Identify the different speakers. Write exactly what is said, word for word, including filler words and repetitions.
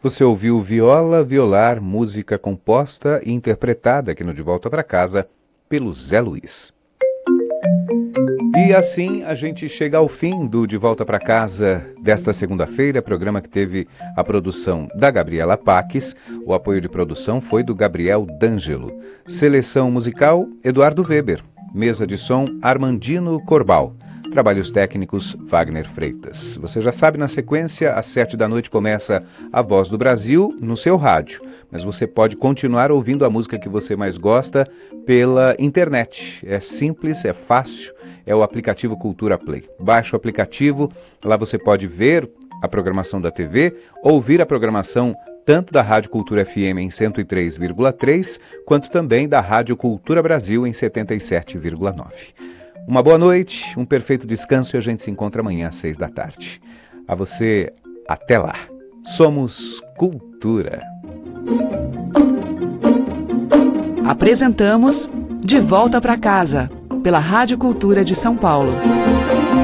Speaker 1: Você ouviu Viola Violar, música composta e interpretada aqui no De Volta para Casa pelo Zé Luiz. E assim a gente chega ao fim do De Volta para Casa desta segunda-feira, programa que teve a produção da Gabriela Paques, o apoio de produção foi do Gabriel D'Angelo, seleção musical Eduardo Weber, mesa de som Armandino Corbal, trabalhos técnicos Wagner Freitas. Você já sabe, na sequência, às sete da noite começa A Voz do Brasil no seu rádio, mas você pode continuar ouvindo a música que você mais gosta pela internet. É simples, é fácil, é o aplicativo Cultura Play. Baixe o aplicativo, lá você pode ver a programação da T V, ouvir a programação tanto da Rádio Cultura F M em cento e três vírgula três, quanto também da Rádio Cultura Brasil em setenta e sete vírgula nove. Uma boa noite, um perfeito descanso e a gente se encontra amanhã às seis da tarde. A você, até lá. Somos Cultura.
Speaker 2: Apresentamos De Volta para Casa, pela Rádio Cultura de São Paulo.